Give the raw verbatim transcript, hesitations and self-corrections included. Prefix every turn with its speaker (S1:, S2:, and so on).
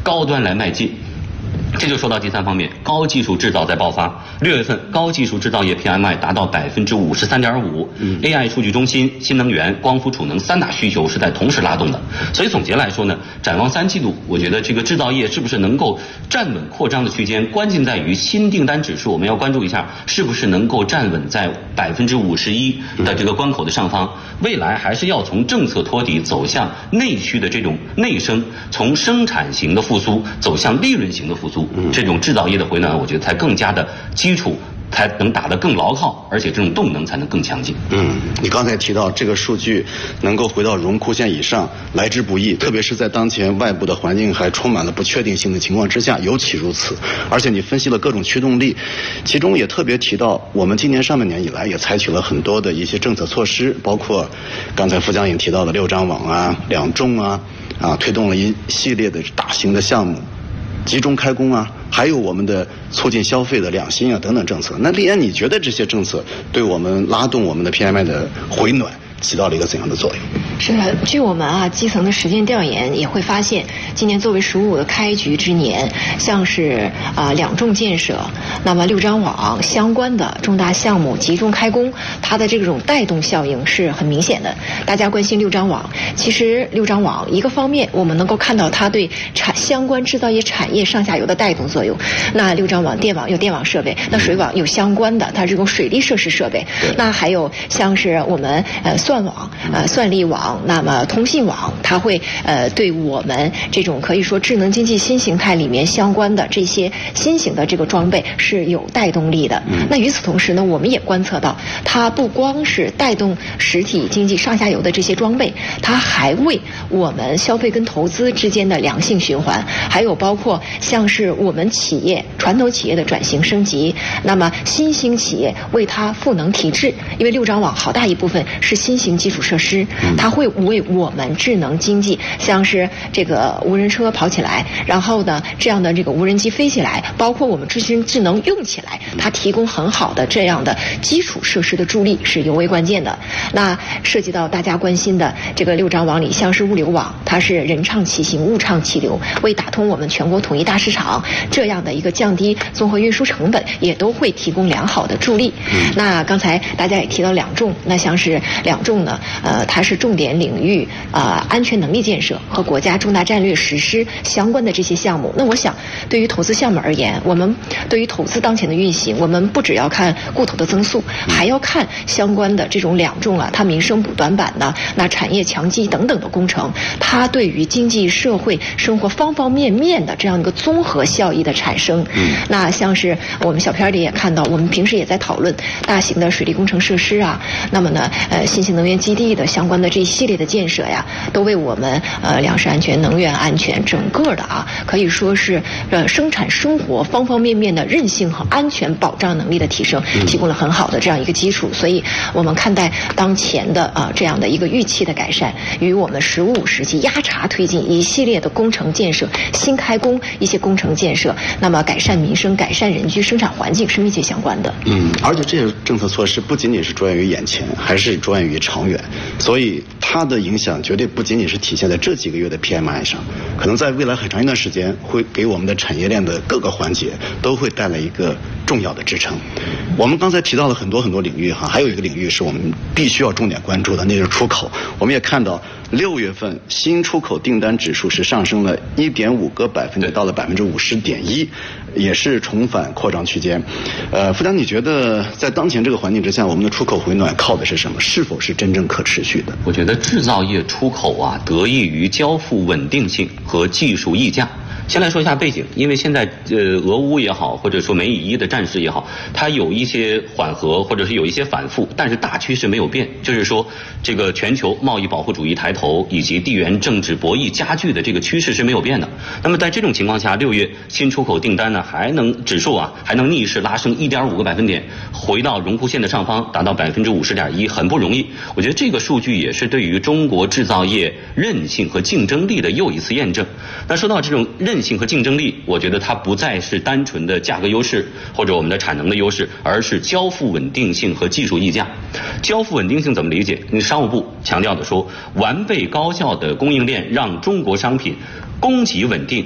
S1: 高端来迈进。这就说到第三方面，高技术制造在爆发。六月份高技术制造业 P M I 达到百分之五十三点五 ，A I 数据中心、新能源、光伏储能三大需求是在同时拉动的。所以总结来说呢，展望三季度，我觉得这个制造业是不是能够站稳扩张的区间，关键在于新订单指数，我们要关注一下是不是能够站稳在百分之五十一的这个关口的上方。未来还是要从政策托底走向内需的这种内生，从生产型的复苏走向利润型的复苏。这种制造业的回暖，我觉得才更加的基础，才能打得更牢靠，而且这种动能才能更强劲。
S2: 嗯，你刚才提到这个数据能够回到荣枯线以上，来之不易，特别是在当前外部的环境还充满了不确定性的情况之下，尤其如此。而且你分析了各种驱动力，其中也特别提到，我们今年上半年以来也采取了很多的一些政策措施，包括刚才副将也提到的六张网啊、两重啊，啊，推动了一系列的大型的项目。集中开工啊，还有我们的促进消费的两新啊等等政策。那丽安，你觉得这些政策对我们拉动我们的 P M I 的回暖起到了一个怎样的作用？
S3: 是的，据我们啊基层的实践调研也会发现，今年作为“十五”的开局之年，像是啊两重建设，那么六张网相关的重大项目集中开工，它的这种带动效应是很明显的。大家关心六张网，其实六张网一个方面我们能够看到它对产相关制造业产业上下游的带动作用。那六张网电网有电网设备，那水网有相关的它这种水利设施设备，那还有像是我们呃算网呃算力网。那么通信网它会呃对我们这种可以说智能经济新形态里面相关的这些新型的这个装备是有带动力的。那与此同时呢，我们也观测到它不光是带动实体经济上下游的这些装备，它还为我们消费跟投资之间的良性循环，还有包括像是我们企业传统企业的转型升级，那么新兴企业为它赋能提质，因为六张网好大一部分是新型基础设施，它会为我们智能经济，像是这个无人车跑起来，然后呢这样的这个无人机飞起来，包括我们智能智能用起来，它提供很好的这样的基础设施的助力是尤为关键的。那涉及到大家关心的这个六张网里，像是物流网，它是人畅其行，物畅其流，为打通我们全国统一大市场这样的一个降低综合运输成本，也都会提供良好的助力。那刚才大家也提到两重，那像是两重呢，呃，它是重点领域啊、呃、安全能力建设和国家重大战略实施相关的这些项目。那我想，对于投资项目而言，我们对于投资当前的运行，我们不只要看固投的增速，还要看相关的这种两重啊，它民生补短板的，那产业强基等等的工程，它对于经济社会生活方方面面的这样一个综合效益的产生。嗯，那像是我们小片里也看到，我们平时也在讨论大型的水利工程设施啊，那么呢，呃，新型能源基地的相关的这一系列的建设呀，都为我们呃粮食安全、能源安全整个的啊，可以说是呃生产生活方方面面的韧性和安全保障能力的提升，提供了很好的这样一个基础。所以我们看待当前的啊这样的一个预期的改善，与我们“十五”时期压茬推进一系列的工程建设、新开工一些工程建设，那么改善民生、改善人居生产环境是密切相关的。
S2: 嗯，而且这些政策措施不仅仅是着眼于眼前，还是着眼于长远，所以它的影响绝对不仅仅是体现在这几个月的 P M I 上，可能在未来很长一段时间会给我们的产业链的各个环节都会带来一个重要的支撑。我们刚才提到了很多很多领域哈，还有一个领域是我们必须要重点关注的，那就是出口。我们也看到六月份新出口订单指数是上升了一点五个百分点，到了百分之五十点一，也是重返扩张区间。呃，副长，你觉得在当前这个环境之下，我们的出口回暖靠的是什么？是否是真正可持续的？
S1: 我觉得制造业出口啊，得益于交付稳定性和技术溢价。先来说一下背景，因为现在呃俄乌也好，或者说美以伊的战事也好，它有一些缓和，或者是有一些反复，但是大趋势没有变，就是说这个全球贸易保护主义抬头以及地缘政治博弈加剧的这个趋势是没有变的。那么在这种情况下，六月新出口订单呢还能指数啊还能逆势拉升一点五个百分点，回到荣枯线的上方，达到百分之五十点一，很不容易。我觉得这个数据也是对于中国制造业韧性和竞争力的又一次验证。那说到这种韧性和竞争力，我觉得它不再是单纯的价格优势或者我们的产能的优势，而是交付稳定性和技术溢价。交付稳定性怎么理解？你商务部强调的说，完备高效的供应链让中国商品供给稳定，